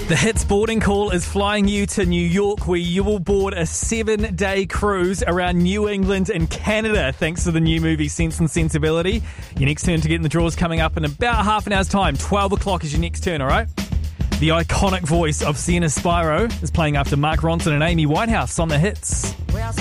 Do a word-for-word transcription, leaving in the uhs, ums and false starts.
The Hits boarding call is flying you to New York, where you will board a seven-day cruise around New England and Canada, thanks to the new movie Sense and Sensibility. Your next turn to get in the draw is coming up in about half an hour's time. twelve o'clock is your next turn, all right? The iconic voice of Sienna Spiro is playing after Mark Ronson and Amy Winehouse on The Hits.